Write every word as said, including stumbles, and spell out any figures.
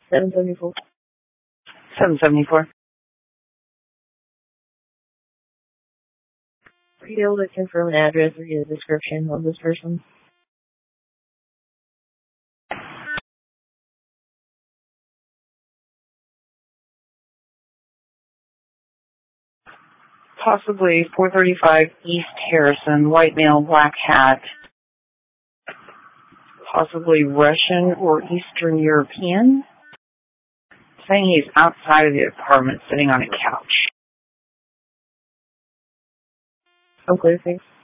seven seventy-four. seven seventy-four. Are you able to confirm an address or get a description of this person? Possibly four thirty-five East Harrison, white male, black hat. Possibly Russian or Eastern European. Saying he's outside of the apartment sitting on a couch. Okay, thanks.